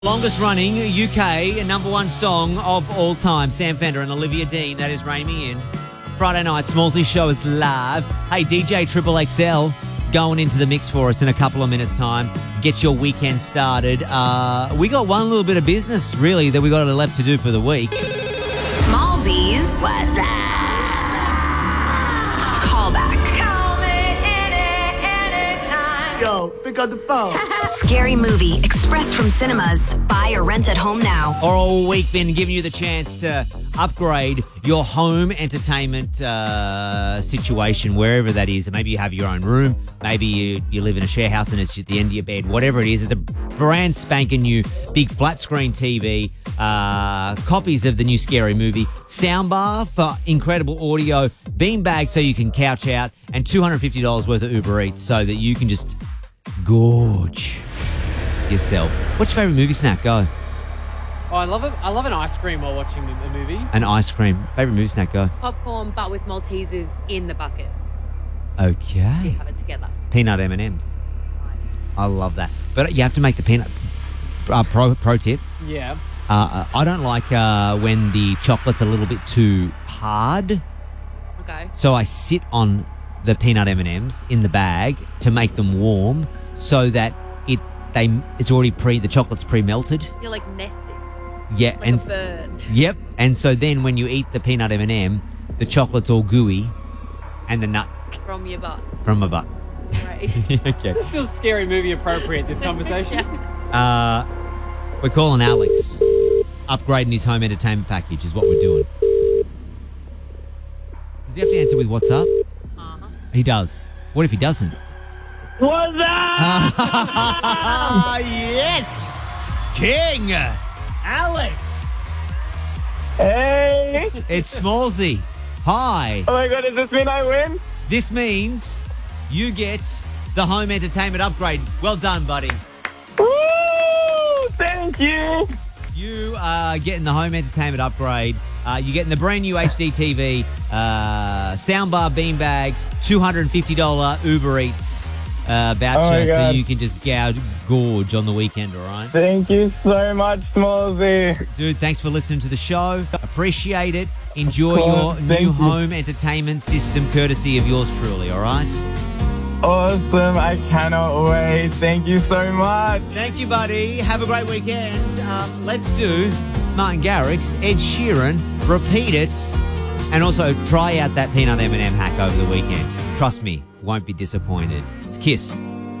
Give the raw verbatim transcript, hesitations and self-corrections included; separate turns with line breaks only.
Longest running U K number one song of all time. Sam Fender and Olivia Dean. That is Rain Me In. Friday night, Smallsy show is live. Hey, D J Triple X L going into the mix for us in a couple of minutes' time. Get your weekend started. Uh, we got one little bit of business, really, that we got left to do for the week.
Smallsy's What's Up? Callback.
Call me any, anytime.
Yo, pick up the phone.
Scary Movie, express from cinemas. Buy or rent at home now.
All week been giving you the chance to upgrade your home entertainment uh, situation, wherever that is. Maybe you have your own room. Maybe you, you live in a share house and it's at the end of your bed. Whatever it is, it's a brand spanking new big flat screen T V, uh, copies of the new Scary Movie, soundbar for incredible audio, beanbag so you can couch out, and two hundred fifty dollars worth of Uber Eats so that you can just gorge yourself. What's your favourite movie snack? Go.
Oh, I love it. I love an ice cream while watching a movie.
An ice cream. Favourite movie snack? Go.
Popcorn, but with Maltesers in the bucket.
Okay.
Have it together.
Peanut M and M's.
Nice.
I love that. But you have to make the peanut... Uh, pro, pro tip.
Yeah.
Uh, I don't like uh, when the chocolate's a little bit too hard.
Okay.
So I sit on the peanut M and M's in the bag to make them warm so that it they it's already pre... The chocolate's pre-melted.
You're like nesting.
Yeah.
Like
and
a bird.
Yep. And so then when you eat the peanut M and M, the chocolate's all gooey and the nut
From your butt.
from my butt.
Right.
Okay.
This feels Scary Movie appropriate, this conversation.
Uh, we're calling Alex. Upgrading his home entertainment package is what we're doing. Does he have to answer with what's up?
Uh-huh.
He does. What if he doesn't?
What's up?
Ah, yes! King! Alex!
Hey.
It's Smallsy. Hi.
Oh my god, does this mean I win?
This means you get the home entertainment upgrade. Well done, buddy.
Woo! Thank you.
You are getting the home entertainment upgrade. Uh, you're getting the brand new H D T V, uh, soundbar, beanbag, two hundred fifty dollars Uber Eats uh,
Oh
voucher,
my
so
God.
you can just gouge, gorge on the weekend, all right?
Thank you so much, Smallsy.
Dude, thanks for listening to the show. Appreciate it. Enjoy
Cool.
your
Thank
new
you.
home entertainment system, courtesy of yours truly, all right?
Awesome. I cannot wait. Thank you so much.
Thank you, buddy. Have a great weekend. Um, let's do Martin Garrix, Ed Sheeran, repeat it, and also try out that peanut M and M hack over the weekend. Trust me, won't be disappointed. It's Kiss.